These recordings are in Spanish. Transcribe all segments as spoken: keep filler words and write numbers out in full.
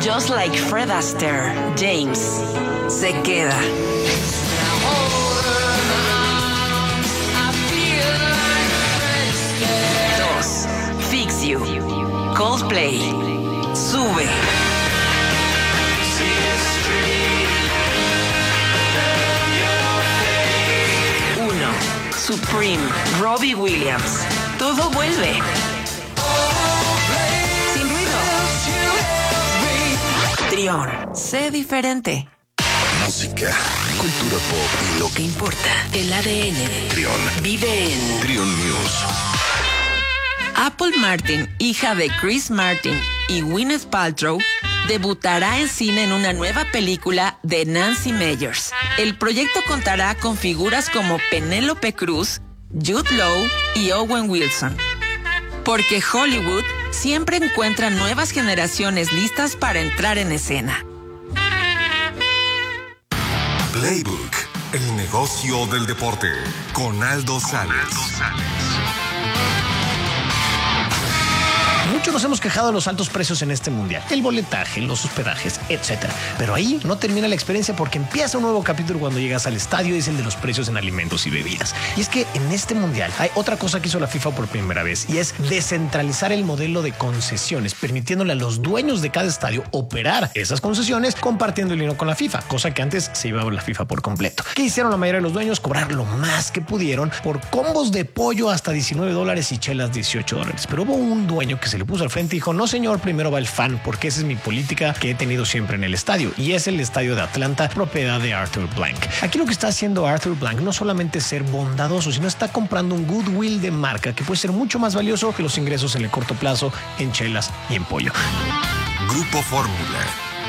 Just like Fred Astaire, James se queda. Dos, Fix You, Coldplay, sube. Uno, Supreme, Robbie Williams, todo vuelve. Sin ruido. Trión, sé diferente. Música, cultura pop y lo que importa. El A D N. Trión. Vive en Trión News. Apple Martin, hija de Chris Martin y Gwyneth Paltrow, debutará en cine en una nueva película de Nancy Meyers. El proyecto contará con figuras como Penélope Cruz, Jude Law y Owen Wilson. Porque Hollywood siempre encuentra nuevas generaciones listas para entrar en escena. Playbook, el negocio del deporte, con Aldo Sales. Muchos nos hemos quejado de los altos precios en este mundial, el boletaje, los hospedajes, etcétera. Pero ahí no termina la experiencia porque empieza un nuevo capítulo cuando llegas al estadio y es el de los precios en alimentos y bebidas. Y es que en este mundial hay otra cosa que hizo la FIFA por primera vez y es descentralizar el modelo de concesiones, permitiéndole a los dueños de cada estadio operar esas concesiones compartiendo el dinero con la FIFA, cosa que antes se llevaba la FIFA por completo. ¿Qué hicieron la mayoría de los dueños? Cobrar lo más que pudieron por combos de pollo hasta diecinueve dólares y chelas dieciocho dólares. Pero hubo un dueño que se le puso al frente y dijo: no señor, primero va el fan, porque esa es mi política que he tenido siempre en el estadio, y es el estadio de Atlanta, propiedad de Arthur Blank. Aquí lo que está haciendo Arthur Blank no solamente es ser bondadoso, sino está comprando un goodwill de marca que puede ser mucho más valioso que los ingresos en el corto plazo en chelas y en pollo. Grupo Fórmula.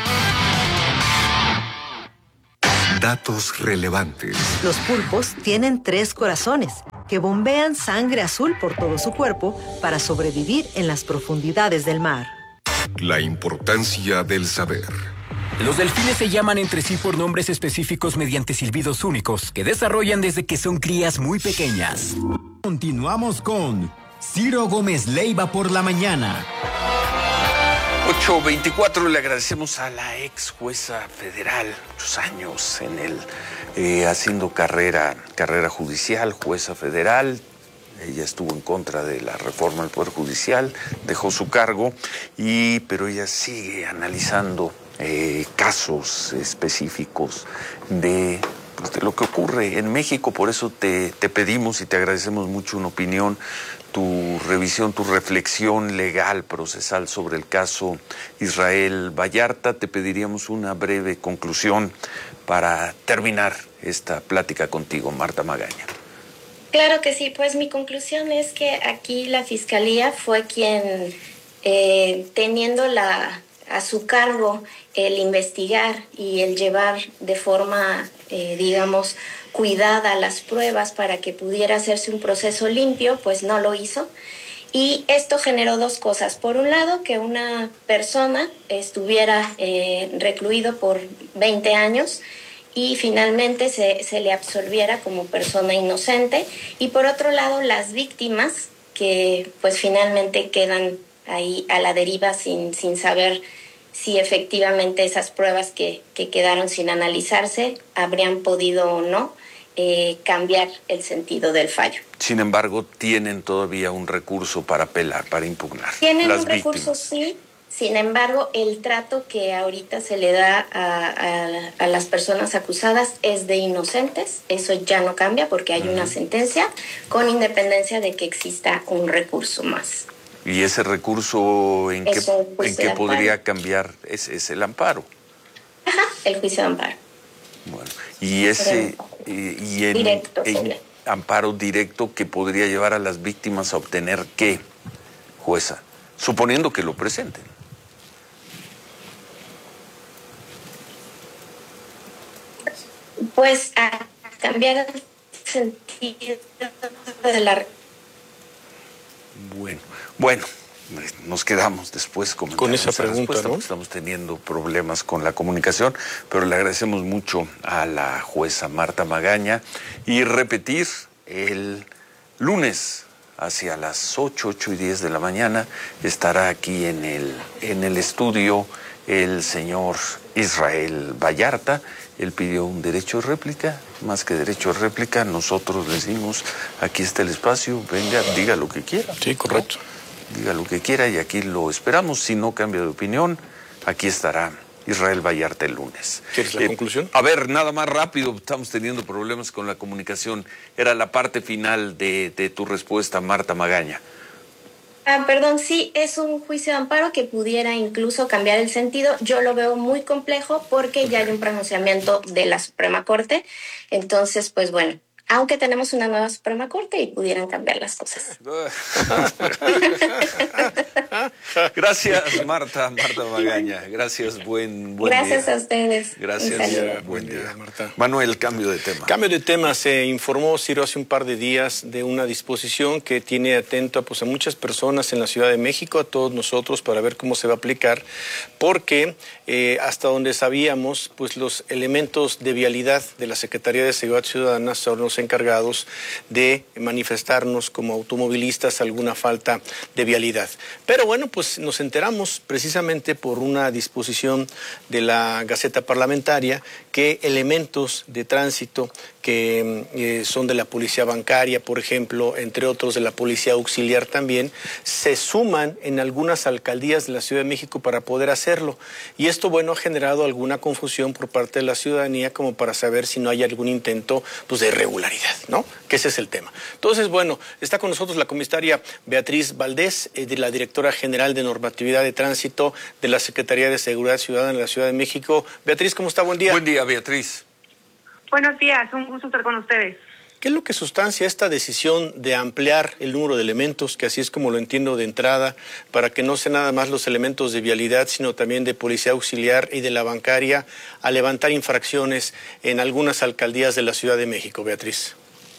Datos relevantes. Los pulpos tienen tres corazones que bombean sangre azul por todo su cuerpo para sobrevivir en las profundidades del mar. La importancia del saber. Los delfines se llaman entre sí por nombres específicos mediante silbidos únicos que desarrollan desde que son crías muy pequeñas. Continuamos con Ciro Gómez Leiva por la mañana. ocho veinticuatro, le agradecemos a la ex jueza federal, muchos años en el, eh, haciendo carrera, carrera judicial, jueza federal. Ella estuvo en contra de la reforma del Poder Judicial, dejó su cargo, y, pero ella sigue analizando eh, casos específicos de, pues, de lo que ocurre en México. Por eso te, te pedimos y te agradecemos mucho una opinión, tu revisión, tu reflexión legal, procesal sobre el caso Israel Vallarta. Te pediríamos una breve conclusión para terminar esta plática contigo, Marta Magaña. Claro que sí, pues mi conclusión es que aquí la Fiscalía fue quien, eh, teniendo la, a su cargo el investigar y el llevar de forma, eh, digamos, cuidada las pruebas para que pudiera hacerse un proceso limpio, pues no lo hizo. Y esto generó dos cosas. Por un lado, que una persona estuviera eh, recluido por veinte años y finalmente se, se le absolviera como persona inocente. Y por otro lado, las víctimas que pues finalmente quedan ahí a la deriva sin, sin saber si efectivamente esas pruebas que, que quedaron sin analizarse habrían podido o no eh, cambiar el sentido del fallo. Sin embargo, tienen todavía un recurso para apelar, para impugnar. Tienen las un recurso, víctimas. Sí. Sin embargo, el trato que ahorita se le da a, a, a las personas acusadas es de inocentes. Eso ya no cambia porque hay uh-huh. una sentencia, con independencia de que exista un recurso más. ¿Y ese recurso en qué, en qué podría cambiar? Es, es el amparo. Ajá, el juicio de amparo. Bueno, y ese y, y en, directo, en amparo directo que podría llevar a las víctimas a obtener ¿qué, jueza? Suponiendo que lo presenten. Pues a cambiar el sentido de la... Bueno, bueno, nos quedamos después con, con esa pregunta, ¿no? Estamos teniendo problemas con la comunicación, pero le agradecemos mucho a la jueza Marta Magaña y repetir el lunes hacia las ocho, ocho y diez de la mañana estará aquí en el, en el estudio el señor Israel Vallarta. Él pidió un derecho de réplica, más que derecho de réplica, nosotros le decimos, aquí está el espacio, venga, diga lo que quiera. Sí, correcto. ¿No? Diga lo que quiera y aquí lo esperamos. Si no cambia de opinión, aquí estará Israel Vallarta el lunes. ¿Quieres la eh, conclusión? A ver, nada más rápido, estamos teniendo problemas con la comunicación. Era la parte final de, de tu respuesta, Marta Magaña. Ah, perdón, sí, es un juicio de amparo que pudiera incluso cambiar el sentido. Yo lo veo muy complejo porque ya hay un pronunciamiento de la Suprema Corte. Entonces, pues bueno, aunque tenemos una nueva Suprema Corte y pudieran cambiar las cosas. Gracias, Marta, Marta Magaña. Gracias, buen, buen Gracias día. a ustedes. Gracias, día, buen día. día, Marta. Manuel, cambio de tema. Cambio de tema. Se informó, Ciro, hace un par de días de una disposición que tiene atento pues, a muchas personas en la Ciudad de México, a todos nosotros, para ver cómo se va a aplicar, porque eh, hasta donde sabíamos, pues los elementos de vialidad de la Secretaría de Seguridad Ciudadana son los encargados de manifestarnos como automovilistas alguna falta de vialidad. Pero bueno, pues nos enteramos precisamente por una disposición de la Gaceta Parlamentaria que elementos de tránsito que eh, son de la Policía Bancaria, por ejemplo, entre otros de la Policía Auxiliar también, se suman en algunas alcaldías de la Ciudad de México para poder hacerlo. Y esto, bueno, ha generado alguna confusión por parte de la ciudadanía como para saber si no hay algún intento pues, de irregularidad, ¿no? Que ese es el tema. Entonces, bueno, está con nosotros la comisaria Beatriz Valdés, eh, de la Directora General de Normatividad de Tránsito de la Secretaría de Seguridad Ciudadana de la Ciudad de México. Beatriz, ¿cómo está? Buen día. Buen día, Beatriz. Buenos días, un gusto estar con ustedes. ¿Qué es lo que sustancia esta decisión de ampliar el número de elementos, que así es como lo entiendo de entrada, para que no sean nada más los elementos de vialidad, sino también de Policía Auxiliar y de la Bancaria, a levantar infracciones en algunas alcaldías de la Ciudad de México, Beatriz?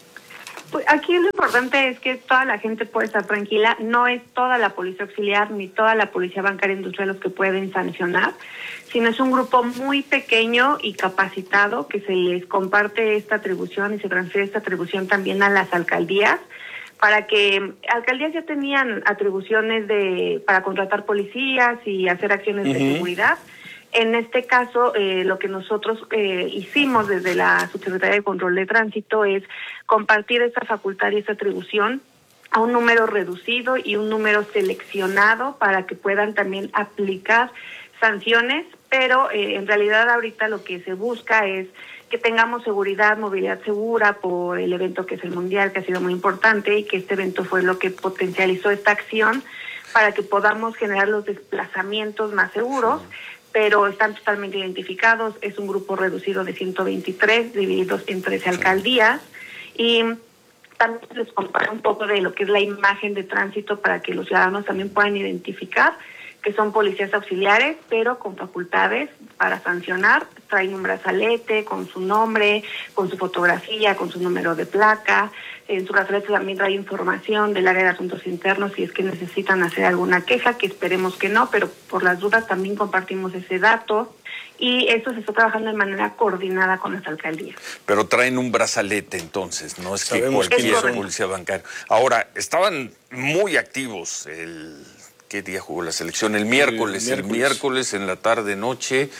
Pues aquí lo importante es que toda la gente puede estar tranquila, no es toda la Policía Auxiliar ni toda la Policía Bancaria Industrial los que pueden sancionar, sino es un grupo muy pequeño y capacitado que se les comparte esta atribución y se transfiere esta atribución también a las alcaldías, para que alcaldías ya tenían atribuciones de para contratar policías y hacer acciones uh-huh. de seguridad. En este caso, eh, lo que nosotros eh, hicimos desde la Subsecretaría de Control de Tránsito es compartir esta facultad y esta atribución a un número reducido y un número seleccionado para que puedan también aplicar sanciones, pero eh, en realidad ahorita lo que se busca es que tengamos seguridad, movilidad segura por el evento que es el Mundial, que ha sido muy importante y que este evento fue lo que potencializó esta acción para que podamos generar los desplazamientos más seguros. Pero están totalmente identificados, es un grupo reducido de ciento veintitrés, divididos en trece alcaldías, y también les comparo un poco de lo que es la imagen de tránsito para que los ciudadanos también puedan identificar que son policías auxiliares, pero con facultades para sancionar. Traen un brazalete con su nombre, con su fotografía, con su número de placa. En su brazalete también trae información del área de asuntos internos si es que necesitan hacer alguna queja, que esperemos que no, pero por las dudas también compartimos ese dato. Y esto se está trabajando de manera coordinada con las alcaldías. Pero traen un brazalete entonces, no es que Sabemos cualquier son. policía bancaria. Ahora, estaban muy activos el... ¿Qué día jugó la selección? El miércoles, el miércoles, el miércoles en la tarde, noche,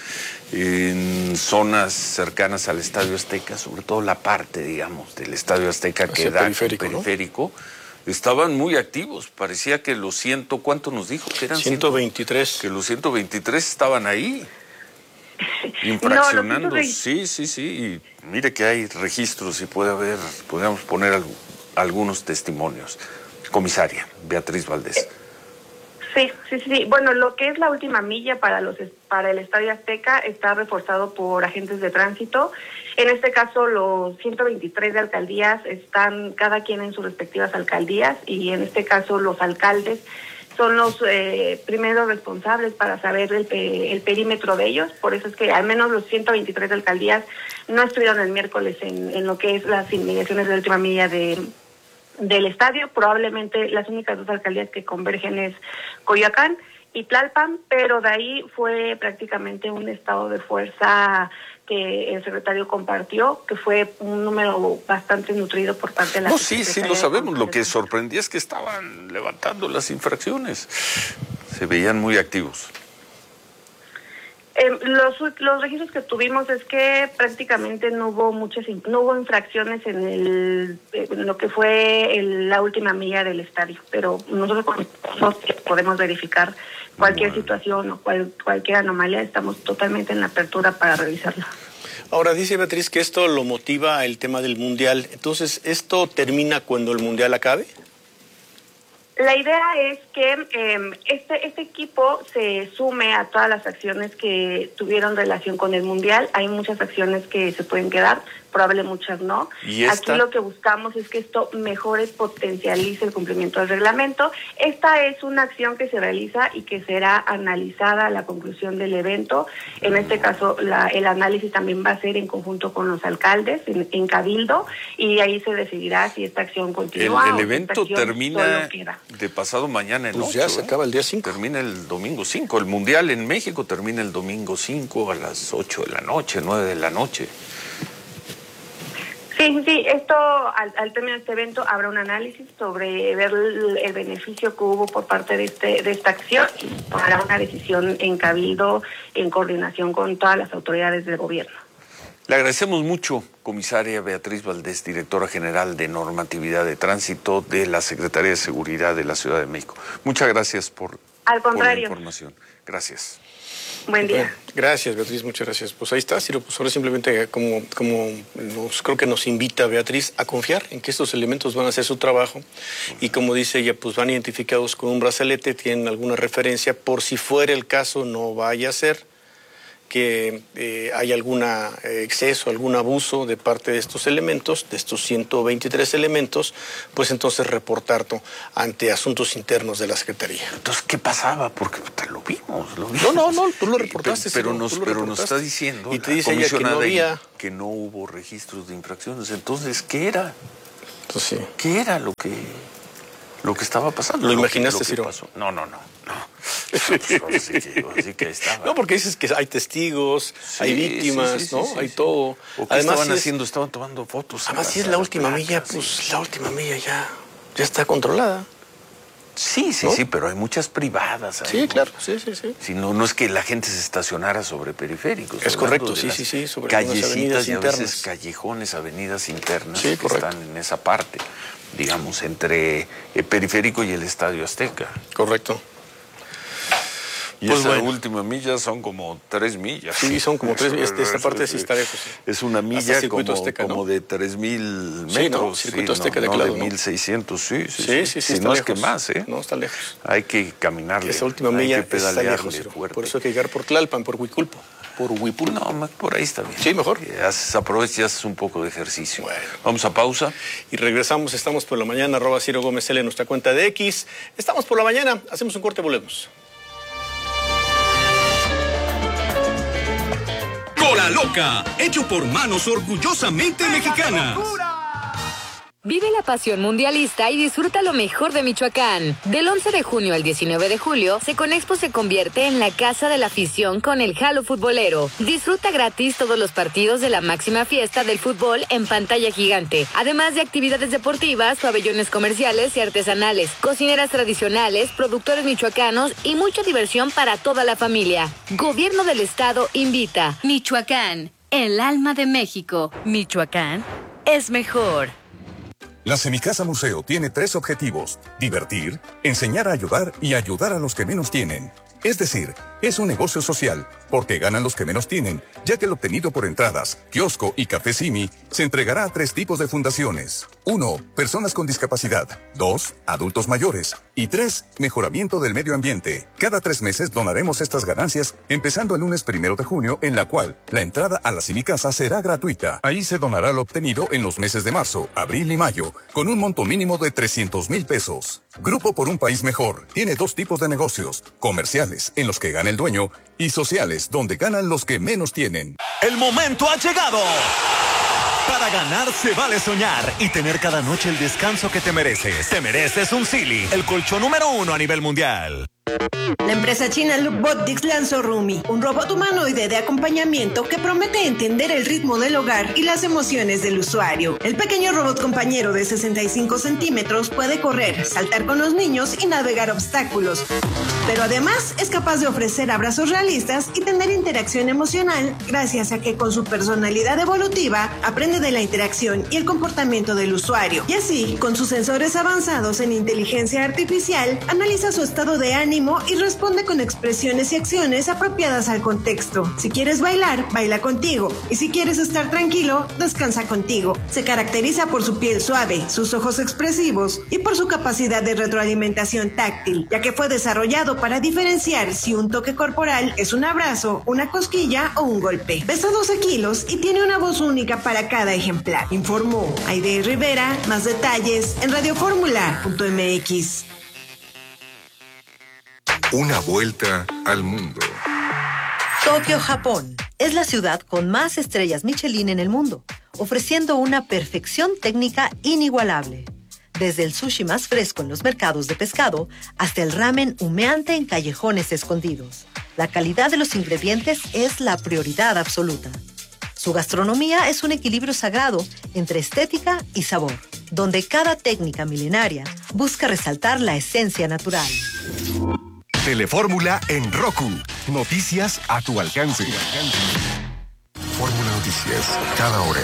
en zonas cercanas al Estadio Azteca, sobre todo la parte, digamos, del Estadio Azteca que da periférico, periférico, ¿no? Estaban muy activos. Parecía que los ciento, ¿cuánto nos dijo? Que eran ciento veintitrés. Que los ciento veintitrés estaban ahí, infraccionando. No, sí, sí, sí. Y mire que hay registros y puede haber, podríamos poner algo, algunos testimonios. Comisaria Beatriz Valdés. Sí, sí, sí. Bueno, lo que es la última milla para los para el Estadio Azteca está reforzado por agentes de tránsito. En este caso, los ciento veintitrés de alcaldías están cada quien en sus respectivas alcaldías y en este caso los alcaldes son los eh, primeros responsables para saber el, el perímetro de ellos. Por eso es que al menos los ciento veintitrés de alcaldías no estuvieron el miércoles en, en lo que es las inmediaciones de la última milla de... del estadio. Probablemente las únicas dos alcaldías que convergen es Coyoacán y Tlalpan, pero de ahí fue prácticamente un estado de fuerza que el secretario compartió, que fue un número bastante nutrido por parte de la No, sí, sí, lo sabemos. Lo que sorprendía es que estaban levantando las infracciones. Se veían muy activos. Eh, los, los registros que tuvimos es que prácticamente no hubo muchas, no hubo infracciones en, el, en lo que fue el, la última milla del estadio, pero nosotros podemos verificar cualquier bueno. situación o cual, cualquier anomalía, estamos totalmente en la apertura para revisarlo. Ahora, dice Beatriz que esto lo motiva el tema del Mundial, entonces, ¿esto termina cuando el Mundial acabe? La idea es que eh, este, este equipo se sume a todas las acciones que tuvieron relación con el Mundial. Hay muchas acciones que se pueden quedar, probablemente muchas no. ¿Y esta? Aquí lo que buscamos es que esto mejore, potencialice el cumplimiento del reglamento. Esta es una acción que se realiza y que será analizada a la conclusión del evento. En este caso, la, el análisis también va a ser en conjunto con los alcaldes, en, en Cabildo, y ahí se decidirá si esta acción continúa. El, el o evento esta acción termina de pasado mañana en pues ocho, ya se ¿eh? acaba el día cinco. Termina el domingo cinco. El Mundial en México termina el domingo cinco a las ocho de la noche, nueve de la noche. Sí, sí, esto al, al término de este evento habrá un análisis sobre ver el, el beneficio que hubo por parte de este de esta acción y tomará una decisión en Cabildo en coordinación con todas las autoridades del gobierno. Le agradecemos mucho, comisaria Beatriz Valdés, directora general de Normatividad de Tránsito de la Secretaría de Seguridad de la Ciudad de México. Muchas gracias por, al contrario. por la información. Gracias. Buen día. Gracias, Beatriz, muchas gracias. Pues ahí está, Ciro, pues ahora simplemente como, como nos, creo que nos invita Beatriz a confiar en que estos elementos van a hacer su trabajo y como dice ella, pues van identificados con un brazalete, tienen alguna referencia por si fuera el caso, no vaya a ser que eh, hay algún eh, exceso, algún abuso de parte de estos elementos, de estos ciento veintitrés elementos, pues entonces reportarlo ante asuntos internos de la Secretaría. Entonces, ¿qué pasaba? Porque lo vimos, lo vimos. No, no, no, tú lo reportaste. Pero, pero, nos, lo pero reportaste. nos está diciendo y te dice ella que no había... que no hubo registros de infracciones. Entonces, ¿qué era? Entonces, sí. ¿Qué era lo que, lo que estaba pasando? ¿Lo, lo imaginaste, que, Ciro? Pasó? No, no, no. no. Pues, así que, así que estaba. No, porque dices que hay testigos, sí, hay víctimas, sí, sí, ¿no? Sí, sí, hay sí. todo. ¿O qué además, estaban si es, haciendo? Estaban tomando fotos. Además, si es la última placas, milla, pues sí. la última milla ya, ya está controlada. Sí, sí, ¿no? sí, pero hay muchas privadas. Sí, claro, sí, sí, sí. Si no, no es que la gente se estacionara sobre periféricos. Es correcto, sí, sí, sí, sobre callecitas y a internas. veces callejones, avenidas internas sí, que correcto. están en esa parte, digamos, entre el periférico y el Estadio Azteca. Correcto. Y pues esa bueno. última milla son como tres millas. Sí, son como tres millas. Esta parte sí está lejos. Sí. Es una milla como, Azteca, ¿no? como de tres mil metros. Sí, no, circuito sí, Azteca no, de no claro, de mil seiscientos, sí, sí, sí. sí, sí, sí, sí está no lejos. es que más, ¿eh? No, está lejos. Hay que caminarle. Esa última milla hay que está lejos, fuerte. Por eso hay que llegar por Tlalpan, por Huiculpo. Por Huipulco. No, por ahí está bien. Sí, mejor. Haces, aprovechas y haces un poco de ejercicio. Bueno. Vamos a pausa. Y regresamos, estamos por la mañana, arroba Ciro Gómez L en nuestra cuenta de X. Estamos por la mañana, hacemos un corte, volvemos. Cola Loca, hecho por manos orgullosamente mexicanas. Vive la pasión mundialista y disfruta lo mejor de Michoacán. Del once de junio al diecinueve de julio, Seconexpo se convierte en la casa de la afición con el Jalo Futbolero. Disfruta gratis todos los partidos de la máxima fiesta del fútbol en pantalla gigante. Además de actividades deportivas, pabellones comerciales y artesanales, cocineras tradicionales, productores michoacanos y mucha diversión para toda la familia. Gobierno del Estado invita. Michoacán, el alma de México. Michoacán es mejor. La Semicasa Museo tiene tres objetivos: divertir, enseñar a ayudar y ayudar a los que menos tienen. Es decir, es un negocio social, porque ganan los que menos tienen, ya que el obtenido por entradas, kiosco y café Simi se entregará a tres tipos de fundaciones. Uno, personas con discapacidad. Dos, adultos mayores. Y tres, mejoramiento del medio ambiente. Cada tres meses donaremos estas ganancias, empezando el lunes primero de junio, en la cual la entrada a la Semicasa será gratuita. Ahí se donará lo obtenido en los meses de marzo, abril y mayo, con un monto mínimo de trescientos mil pesos. Grupo por un País Mejor tiene dos tipos de negocios: comerciales, en los que gana el dueño, y sociales, donde ganan los que menos tienen. ¡El momento ha llegado! Para ganar se vale soñar y tener cada noche el descanso que te mereces. Te mereces un Sealy, el colchón número uno a nivel mundial. La empresa china Lookbotics lanzó Rumi, un robot humanoide de acompañamiento que promete entender el ritmo del hogar y las emociones del usuario. El pequeño robot compañero de sesenta y cinco centímetros puede correr, saltar con los niños y navegar obstáculos. Pero además es capaz de ofrecer abrazos realistas y tener interacción emocional gracias a que con su personalidad evolutiva aprende de la interacción y el comportamiento del usuario. Y así, con sus sensores avanzados en inteligencia artificial, analiza su estado de ánimo y responde con expresiones y acciones apropiadas al contexto. Si quieres bailar, baila contigo. Y si quieres estar tranquilo, descansa contigo. Se caracteriza por su piel suave, sus ojos expresivos y por su capacidad de retroalimentación táctil, ya que fue desarrollado para diferenciar si un toque corporal es un abrazo, una cosquilla o un golpe. Pesa doce kilos y tiene una voz única para cada ejemplar. Informó Aide Rivera. Más detalles en radioformula punto m x. Una vuelta al mundo. Tokio, Japón, es la ciudad con más estrellas Michelin en el mundo, ofreciendo una perfección técnica inigualable. Desde el sushi más fresco en los mercados de pescado hasta el ramen humeante en callejones escondidos. La calidad de los ingredientes es la prioridad absoluta. Su gastronomía es un equilibrio sagrado entre estética y sabor, donde cada técnica milenaria busca resaltar la esencia natural. Telefórmula en Roku. Noticias a tu alcance. Fórmula Noticias, cada hora.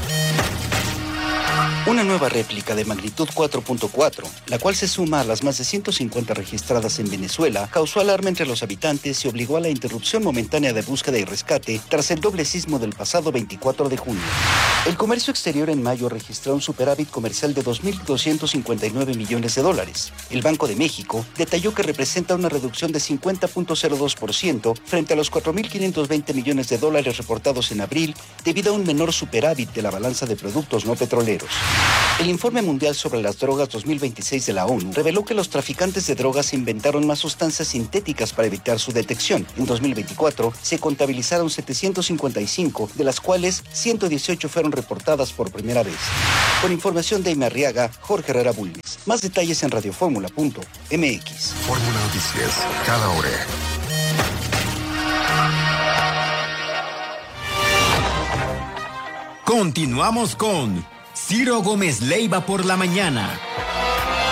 Una nueva réplica de magnitud cuatro punto cuatro, la cual se suma a las más de ciento cincuenta registradas en Venezuela, causó alarma entre los habitantes y obligó a la interrupción momentánea de búsqueda y rescate tras el doble sismo del pasado veinticuatro de junio. El comercio exterior en mayo registró un superávit comercial de dos mil doscientos cincuenta y nueve millones de dólares. El Banco de México detalló que representa una reducción de cincuenta punto cero dos por ciento frente a los cuatro mil quinientos veinte millones de dólares reportados en abril debido a un menor superávit de la balanza de productos no petroleros. El Informe Mundial sobre las Drogas dos mil veintiséis de la ONU reveló que los traficantes de drogas inventaron más sustancias sintéticas para evitar su detección. En dos mil veinticuatro se contabilizaron setecientos cincuenta y cinco, de las cuales ciento dieciocho fueron reportadas por primera vez. Con información de Aime Arriaga, Jorge Herrera Bulnes. Más detalles en radioformula punto m x. Fórmula Noticias, cada hora. Continuamos con Ciro Gómez Leiva por la mañana.